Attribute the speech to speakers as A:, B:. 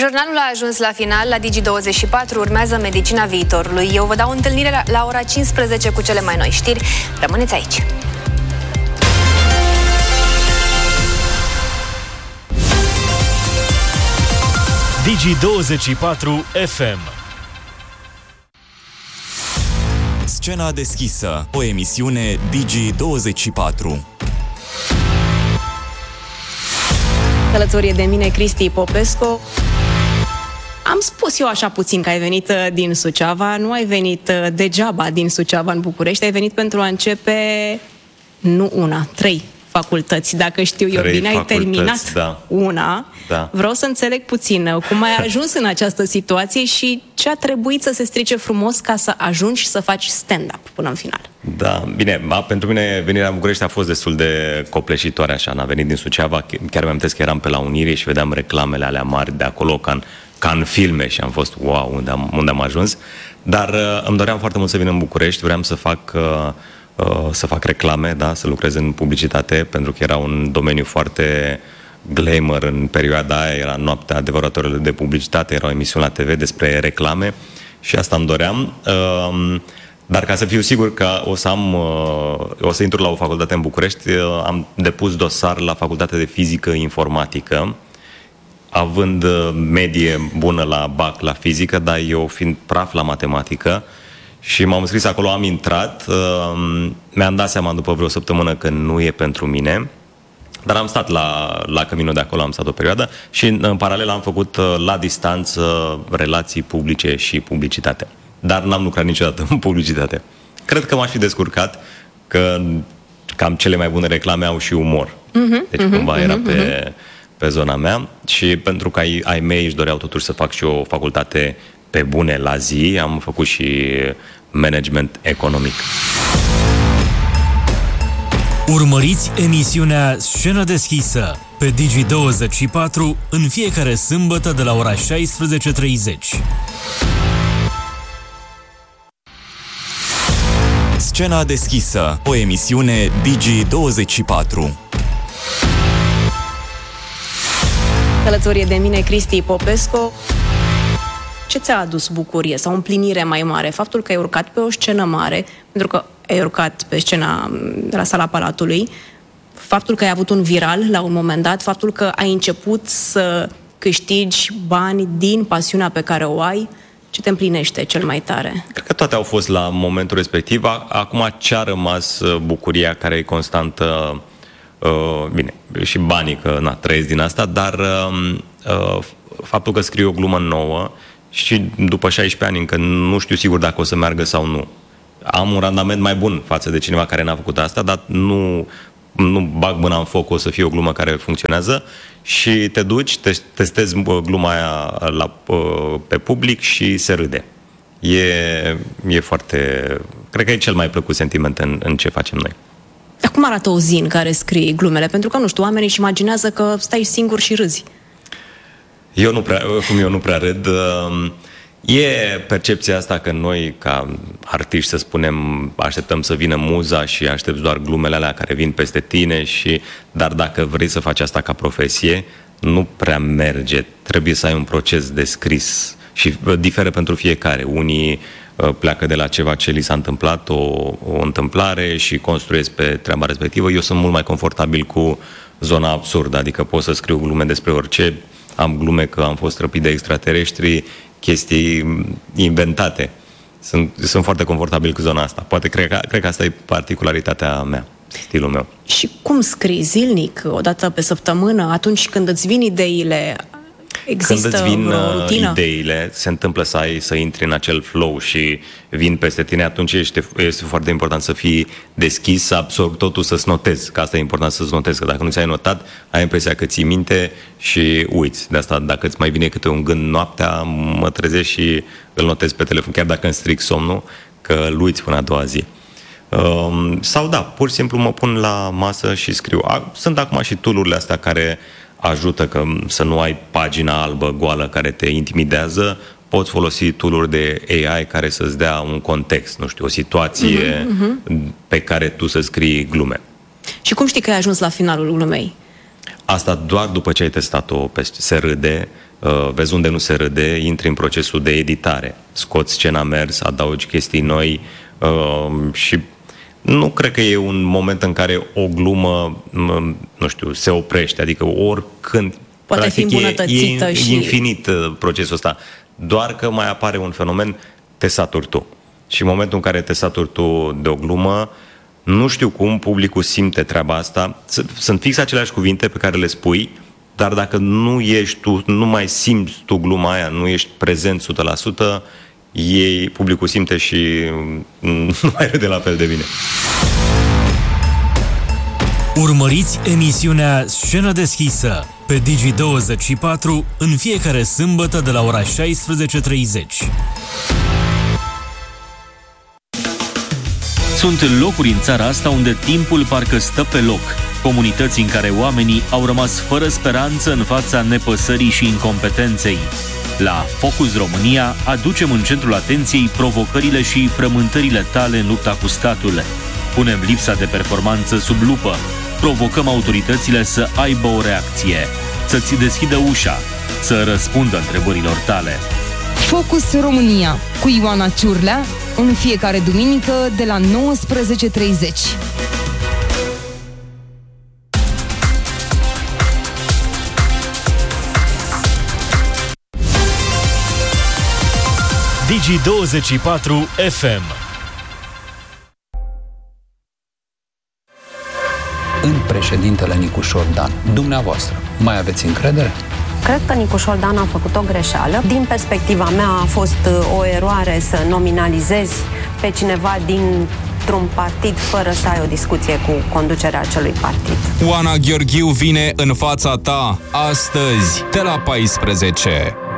A: Jurnalul a ajuns la final. La Digi24 urmează Medicina viitorului. Eu vă dau întâlnire la ora 15 cu cele mai noi știri. Rămâneți aici!
B: Digi24 FM.
C: Scena deschisă, o emisiune Digi24.
D: Alături de mine Cristi Popescu. Am spus eu așa puțin că ai venit din Suceava, nu ai venit degeaba din Suceava în București, ai venit pentru a începe nu una, 3 facultăți, dacă știu eu bine, ai terminat una.
E: Da.
D: Vreau să înțeleg puțin cum ai ajuns în această situație și ce a trebuit să se strice frumos ca să ajungi să faci stand-up până în final.
E: Da, bine, pentru mine venirea în București a fost destul de copleșitoare așa, n-am venit din Suceava, chiar mi-am că eram pe la Unirii și vedeam reclamele alea mari de acolo ca în filme și am fost, wow, unde am ajuns, dar îmi doream foarte mult să vin în București, vreau să fac reclame, da, să lucrez în publicitate, pentru că era un domeniu foarte glamour în perioada aia, era noaptea adevăratorilor de publicitate, era o emisiune la TV despre reclame și asta îmi doream. Dar ca să fiu sigur că o să intru la o facultate în București, am depus dosar la Facultatea de Fizică Informatică, având medie bună la BAC la fizică, dar eu fiind praf la matematică, și m-am înscris acolo, am intrat, mi-am dat seama după vreo săptămână că nu e pentru mine, dar am stat la căminul de acolo, am stat o perioadă și în paralel am făcut la distanță relații publice și publicitate. Dar n-am lucrat niciodată în publicitate. Cred că m-aș fi descurcat, că cam cele mai bune reclame au și umor. Deci cumva era pe zona mea și pentru că ai mei își doreau totuși să fac și o facultate pe bune la zi, am făcut și management economic.
B: Urmăriți emisiunea Scenă deschisă pe Digi24 în fiecare sâmbătă de la ora 16:30.
C: Scena deschisă, o emisiune Digi24.
D: Alături de mine Cristi Popescu. Ce ți-a adus bucurie sau împlinire mai mare? Faptul că ai urcat pe o scenă mare, pentru că ai urcat pe scena de la Sala Palatului, faptul că ai avut un viral la un moment dat, faptul că ai început să câștigi bani din pasiunea pe care o ai, ce te împlinește cel mai tare?
E: Cred că toate au fost la momentul respectiv. Acum ce-a rămas bucuria care e constantă, bine, și banii, că trăiesc din asta, dar faptul că scriu o glumă nouă și după 16 ani încă nu știu sigur dacă o să meargă sau nu. Am un randament mai bun față de cineva care n-a făcut asta, dar nu bag mâna în foc, o să fie o glumă care funcționează și te duci, testezi gluma aia pe public și se râde. E foarte... Cred că e cel mai plăcut sentiment în ce facem noi.
D: Cum arată o zi în care scrii glumele? Pentru că, nu știu, oamenii își imaginează că stai singur și râzi.
E: Eu nu prea râd. E percepția asta că noi, ca artiști, să spunem, așteptăm să vină muza și aștepți doar glumele alea care vin peste tine, dar dacă vrei să faci asta ca profesie, nu prea merge. Trebuie să ai un proces de scris și diferă pentru fiecare. Unii pleacă de la ceva ce li s-a întâmplat, o întâmplare și construiesc pe treaba respectivă. Eu sunt mult mai confortabil cu zona absurdă, adică pot să scriu glume despre orice. Am glume că am fost răpit de extraterestri, chestii inventate. Sunt foarte confortabil cu zona asta. Poate cred că asta e particularitatea mea, stilul meu.
D: Și cum scrii? Zilnic? O dată pe săptămână? Atunci când îți vin ideile, există
E: când îți vin
D: rutină?
E: ideile, se întâmplă să intri în acel flow și vin peste tine, atunci este foarte important să fii deschis, să absorbi totul, să-ți notezi. Că asta e important, să-ți notezi, că dacă nu ți-ai notat, ai impresia că ții minte și uiți. De asta, dacă îți mai vine câte un gând noaptea, mă trezesc și îl notez pe telefon, chiar dacă îmi stric somnul, că îl uiți până a doua zi. Sau da, pur și simplu mă pun la masă și scriu. Sunt acum și tool-urile astea care ajută să nu ai pagina albă goală care te intimidează. Poți folosi tool-uri de AI care să-ți dea un context, nu știu, o situație pe care tu să scrii glume.
D: Și cum știi că ai ajuns la finalul glumei?
E: Asta doar după ce ai testat-o pe SRD, vezi unde nu se râde, intri în procesul de editare. Scoți scena mers, adaugi chestii noi și nu cred că e un moment în care o glumă, nu știu, se oprește. Adică oricând,
D: poate fi îmbunătățită
E: e
D: și...
E: infinit procesul ăsta. Doar că mai apare un fenomen, te saturi tu. Și în momentul în care te saturi tu de o glumă, nu știu cum publicul simte treaba asta. Sunt fix aceleași cuvinte pe care le spui, dar dacă nu ești tu, nu mai simți tu gluma aia, nu ești prezent 100%, publicul simte și nu mai râde la fel de bine.
B: Urmăriți emisiunea Scenă deschisă pe Digi24 în fiecare sâmbătă de la ora 16:30.
F: Sunt locuri în țara asta unde timpul parcă stă pe loc. Comunități în care oamenii au rămas fără speranță în fața nepăsării și incompetenței. La Focus România aducem în centrul atenției provocările și frământările tale în lupta cu statul. Punem lipsa de performanță sub lupă. Provocăm autoritățile să aibă o reacție, să-ți deschidă ușa, să răspundă întrebărilor tale.
G: Focus România cu Ioana Ciurlea în fiecare duminică de la 19:30.
B: Digi24 FM.
H: În președintele Nicușor Dan, dumneavoastră, mai aveți încredere?
I: Cred că Nicușor Dan a făcut o greșeală. Din perspectiva mea a fost o eroare să nominalizezi pe cineva dintr-un partid fără să ai o discuție cu conducerea acelui partid.
C: Oana Gheorghiu vine în fața ta astăzi de la 14.